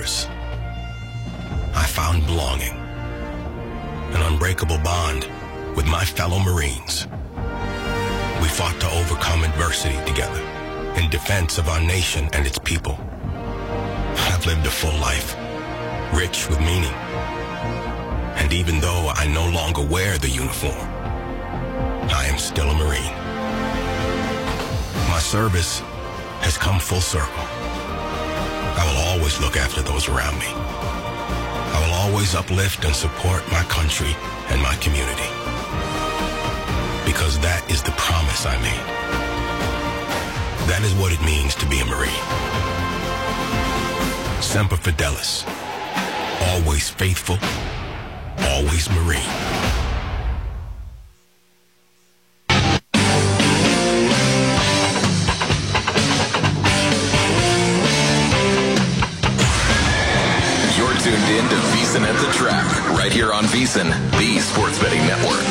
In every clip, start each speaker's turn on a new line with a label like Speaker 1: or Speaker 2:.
Speaker 1: service. I found belonging, an unbreakable bond with my fellow Marines. We fought to overcome adversity together in defense of our nation and its people. I've lived a full life, rich with meaning. And even though I no longer wear the uniform, I am still a Marine. My service has come full circle. I will always look after those around me. I will always uplift and support my country and my community. Because that is the promise I made. That is what it means to be a Marine. Semper Fidelis. Always faithful. Always Marine.
Speaker 2: Tuned in to VSiN at the Track, right here on VSiN, the Sports Betting Network.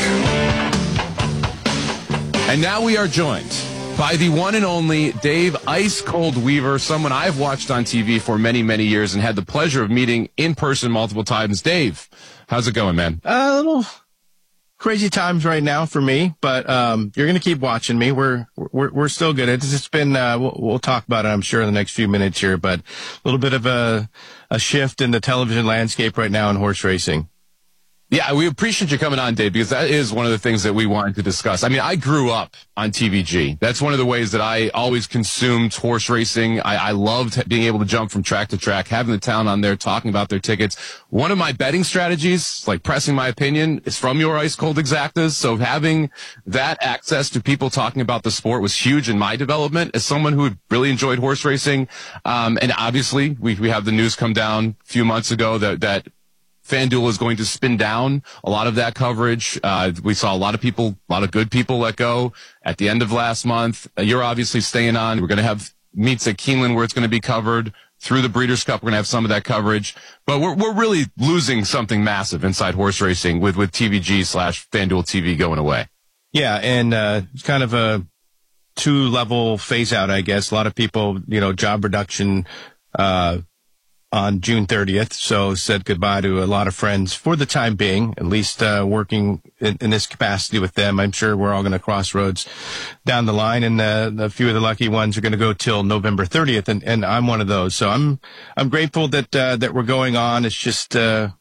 Speaker 3: And now we are joined by the one and only Dave Ice Cold Weaver, someone I've watched on TV for many, many years and had the pleasure of meeting in person multiple times. Dave, how's it going, man?
Speaker 4: A little crazy times right now for me, but you're going to keep watching me. We're still good. It's just been we'll talk about it, I'm sure, in the next few minutes here, but a little bit of a shift in the television landscape right now in horse racing.
Speaker 3: Yeah, we appreciate you coming on, Dave, because that is one of the things that we wanted to discuss. I mean, I grew up on TVG. That's one of the ways that I always consumed horse racing. I loved being able to jump from track to track, having the town on there, talking about their tickets. One of my betting strategies, like pressing my opinion, is from your Ice Cold Exactas. So having that access to people talking about the sport was huge in my development as someone who really enjoyed horse racing. And obviously, we have the news come down a few months ago that FanDuel is going to spin down a lot of that coverage. We saw a lot of good people let go at the end of last month. You're obviously staying on. We're going to have meets at Keeneland where it's going to be covered. Through the Breeders' Cup, we're going to have some of that coverage. But we're really losing something massive inside horse racing with TVG/FanDuel TV going away.
Speaker 4: Yeah, and it's kind of a two-level phase-out, I guess. A lot of people, job reduction on June 30th, so said goodbye to a lot of friends for the time being, at least working in this capacity with them. I'm sure we're all going to cross roads down the line, and a few of the lucky ones are going to go till November 30th, and I'm one of those. So I'm grateful that we're going on. It's just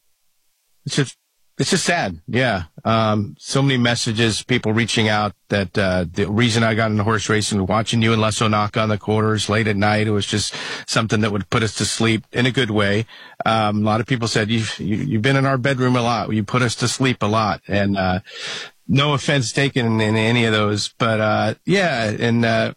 Speaker 4: sad. Yeah. So many messages, people reaching out that, the reason I got into horse racing, watching you and Les O'Naka on the quarters late at night, it was just something that would put us to sleep in a good way. A lot of people said, you've been in our bedroom a lot. You put us to sleep a lot. And, no offense taken in any of those, but, yeah. And,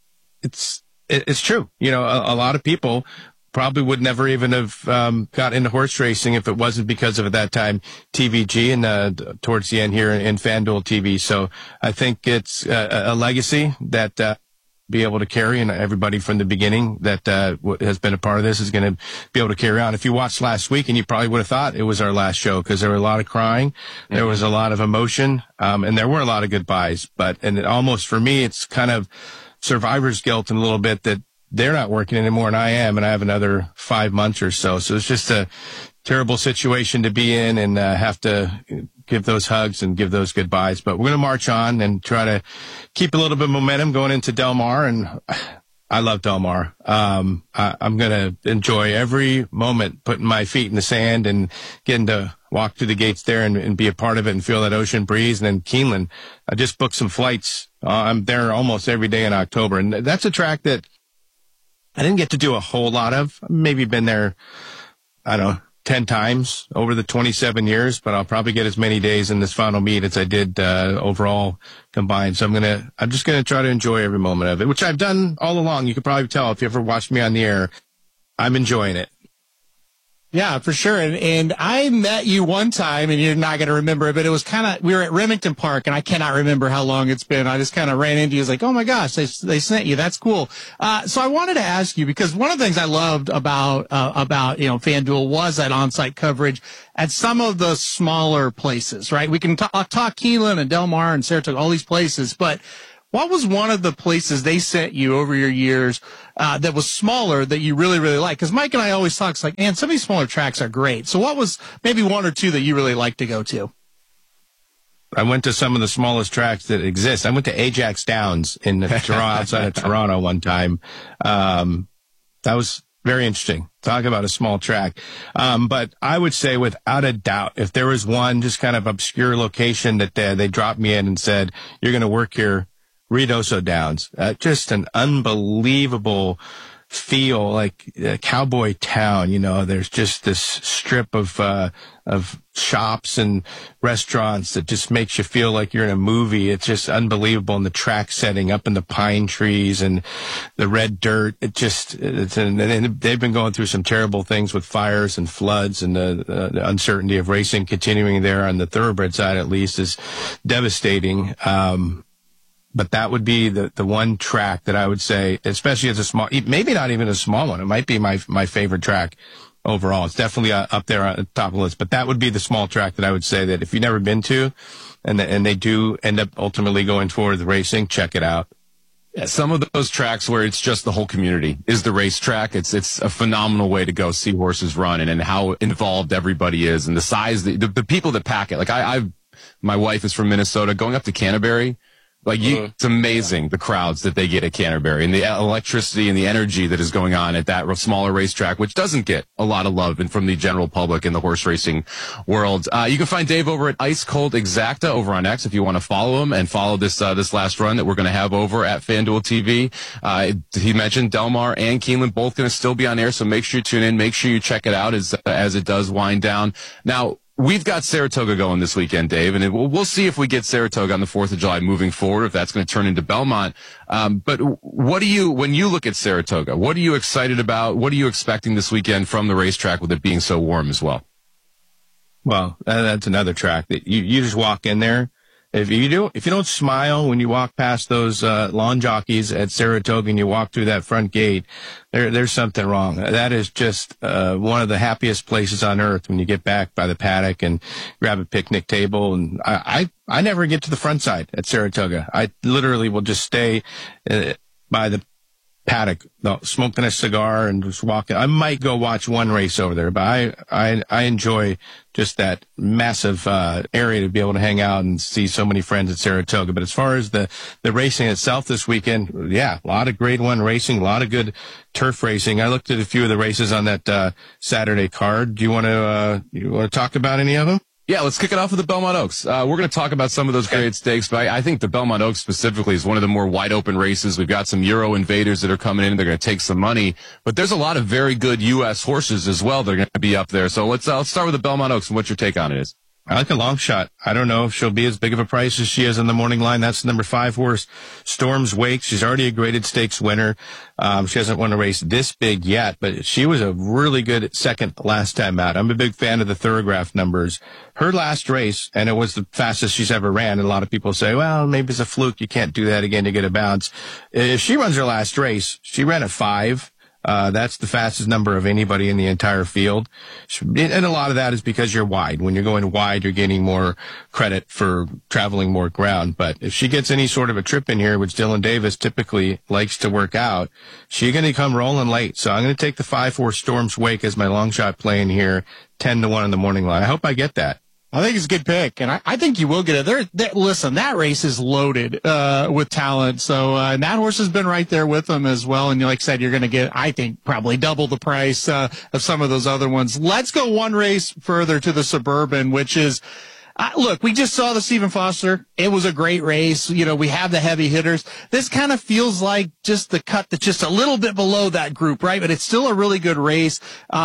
Speaker 4: it's true. A lot of people probably would never even have got into horse racing if it wasn't because of, at that time, TVG and towards the end here in FanDuel TV. So I think it's a legacy that be able to carry, and everybody from the beginning that has been a part of this is going to be able to carry on. If you watched last week, and you probably would have thought it was our last show because there were a lot of crying, there was a lot of emotion, and there were a lot of goodbyes. And almost for me, it's kind of survivor's guilt in a little bit that they're not working anymore and I am, and I have another 5 months or so. So it's just a terrible situation to be in, and have to give those hugs and give those goodbyes. But we're going to march on and try to keep a little bit of momentum going into Del Mar. And I love Del Mar. I'm going to enjoy every moment putting my feet in the sand and getting to walk through the gates there and be a part of it and feel that ocean breeze. And then Keeneland, I just booked some flights. I'm there almost every day in October. And that's a track that I didn't get to do a whole lot of. Maybe been there, I don't know, 10 times over the 27 years, but I'll probably get as many days in this final meet as I did overall combined. So I'm just gonna try to enjoy every moment of it, which I've done all along. You could probably tell if you ever watched me on the air. I'm enjoying it.
Speaker 5: Yeah, for sure. And I met you one time, and you're not going to remember it, but it was we were at Remington Park, and I cannot remember how long it's been. I just kind of ran into you. It's like, oh my gosh, they sent you. That's cool. So I wanted to ask you, because one of the things I loved about FanDuel was that on-site coverage at some of the smaller places, right? We can talk Keeneland and Del Mar and Saratoga, all these places, but what was one of the places they sent you over your years that was smaller that you really, really liked? Because Mike and I always talk, it's like, man, some of these smaller tracks are great. So what was maybe one or two that you really liked to go to?
Speaker 4: I went to some of the smallest tracks that exist. I went to Ajax Downs in Toronto, outside of Toronto one time. That was very interesting. Talk about a small track. But I would say without a doubt, if there was one just kind of obscure location that they dropped me in and said, you're going to work here, Ruidoso Downs, just an unbelievable feel, like a cowboy town. You know, there's just this strip of shops and restaurants that just makes you feel like you're in a movie. It's just unbelievable. And the track setting up in the pine trees and the red dirt. And they've been going through some terrible things with fires and floods, and the uncertainty of racing continuing there on the thoroughbred side, at least, is devastating. But that would be the one track that I would say, especially as a small, maybe not even a small one. It might be my favorite track overall. It's definitely up there on the top of the list. But that would be the small track that I would say that if you've never been to, and they do end up ultimately going for the racing, check it out.
Speaker 3: Yeah, some of those tracks where it's just the whole community is the racetrack. It's a phenomenal way to go see horses run, and how involved everybody is, and the size, the people that pack it. Like my wife is from Minnesota. Going up to Canterbury, it's amazing the crowds that they get at Canterbury, and the electricity and the energy that is going on at that smaller racetrack, which doesn't get a lot of love from the general public in the horse racing world. You can find Dave over at Ice Cold Exacta over on X if you want to follow him and follow this last run that we're going to have over at FanDuel TV. He mentioned Delmar and Keeneland both going to still be on air, so make sure you tune in. Make sure you check it out as it does wind down. Now, we've got Saratoga going this weekend, Dave, and we'll see if we get Saratoga on the 4th of July moving forward, if that's going to turn into Belmont. But when you look at Saratoga, what are you excited about? What are you expecting this weekend from the racetrack with it being so warm as well?
Speaker 4: Well, that's another track that you just walk in there. If you don't smile when you walk past those lawn jockeys at Saratoga and you walk through that front gate, there's something wrong. That is just one of the happiest places on earth when you get back by the paddock and grab a picnic table. And I never get to the front side at Saratoga. I literally will just stay by the paddock, smoking a cigar and just walking. I might go watch one race over there, but I enjoy just that massive area to be able to hang out and see so many friends at Saratoga. But as far as the racing itself this weekend, yeah, a lot of grade one racing, a lot of good turf racing. I looked at a few of the races on that Saturday card. Do you want to talk about any of them?
Speaker 3: Yeah, let's kick it off with the Belmont Oaks. We're going to talk about some of those great stakes, but I think the Belmont Oaks specifically is one of the more wide open races. We've got some Euro invaders that are coming in. They're going to take some money, but there's a lot of very good U.S. horses as well that are going to be up there. So let's start with the Belmont Oaks and what your take on it is.
Speaker 4: I like a long shot. I don't know if she'll be as big of a price as she is in the morning line. That's the number 5 horse, Storm's Wake. She's already a graded stakes winner. She hasn't won a race this big yet, but she was a really good second last time out. I'm a big fan of the Thorograph numbers. Her last race, and it was the fastest she's ever ran, and a lot of people say, well, maybe it's a fluke. You can't do that again to get a bounce. If she runs her last race, she ran a 5. That's the fastest number of anybody in the entire field. And a lot of that is because you're wide. When you're going wide, you're getting more credit for traveling more ground. But if she gets any sort of a trip in here, which Dylan Davis typically likes to work out, she's going to come rolling late. So I'm going to take the 5-4 Storm's Wake as my long shot play in here, 10-1 in the morning line. I hope I get that.
Speaker 5: I think it's a good pick, and I think you will get it. Listen, that race is loaded with talent, so and that horse has been right there with them as well. And like I said, you're going to get, I think, probably double the price of some of those other ones. Let's go one race further to the Suburban, which is. Look, we just saw the Stephen Foster. It was a great race. You know, we have the heavy hitters. This kind of feels like just the cut that's just a little bit below that group, right? But it's still a really good race.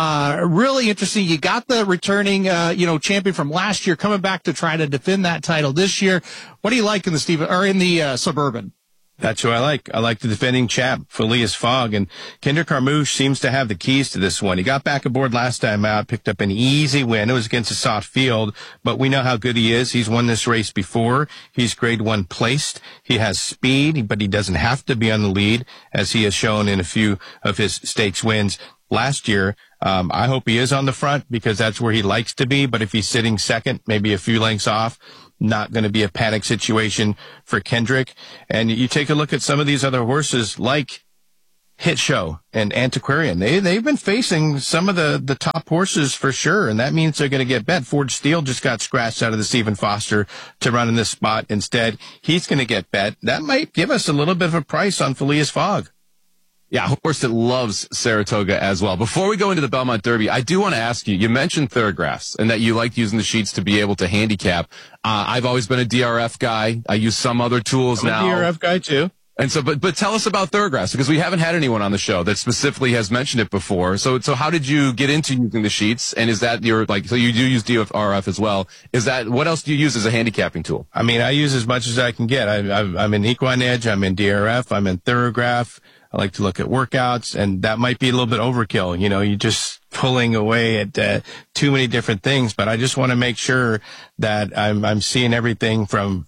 Speaker 5: Really interesting. You got the returning, champion from last year coming back to try to defend that title this year. What do you like in the Suburban?
Speaker 4: That's who I like. I like the defending champ, Phileas Fogg, and Kinder Carmouche seems to have the keys to this one. He got back aboard last time out, picked up an easy win. It was against a soft field, but we know how good he is. He's won this race before. He's grade 1 placed. He has speed, but he doesn't have to be on the lead, as he has shown in a few of his stakes wins last year. I hope he is on the front because that's where he likes to be, but if he's sitting second, maybe a few lengths off, not going to be a panic situation for Kendrick. And you take a look at some of these other horses like Hit Show and Antiquarian. They've been facing some of the top horses for sure, and that means they're going to get bet. Forge Steel just got scratched out of the Stephen Foster to run in this spot instead. He's going to get bet. That might give us a little bit of a price on Phileas Fogg.
Speaker 3: Yeah, a horse that loves Saratoga as well. Before we go into the Belmont Derby, I do want to ask you, you mentioned Thorographs and that you like using the sheets to be able to handicap. I've always been a DRF guy. I use some other tools now.
Speaker 4: I'm a DRF guy too.
Speaker 3: And so, but tell us about Thorographs, because we haven't had anyone on the show that specifically has mentioned it before. So how did you get into using the sheets? And is that so you do use DRF as well. What else do you use as a handicapping tool?
Speaker 4: I mean, I use as much as I can get. I'm in Equine Edge. I'm in DRF. I'm in Thorograph. I like to look at workouts, and that might be a little bit overkill. You know, you're just pulling away at too many different things, but I just want to make sure that I'm seeing everything from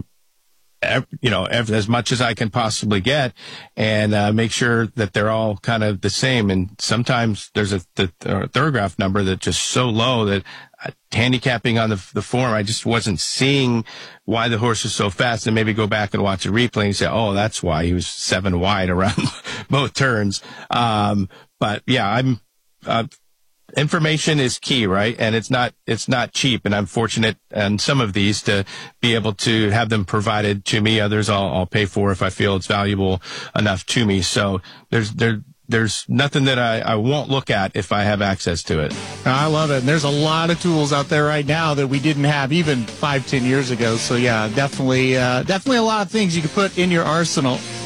Speaker 4: as much as I can possibly get, and make sure that they're all kind of the same. And sometimes there's the Thorograph number that's just so low that handicapping on the form, I just wasn't seeing why the horse is so fast, and maybe go back and watch a replay and say, oh, that's why he was 7 wide around both turns. But yeah, information is key, right? And it's not cheap. And I'm fortunate on some of these to be able to have them provided to me. Others I'll pay for if I feel it's valuable enough to me. So there's nothing that I won't look at if I have access to it.
Speaker 5: I love it. And there's a lot of tools out there right now that we didn't have even 5-10 years ago. So yeah, definitely a lot of things you can put in your arsenal.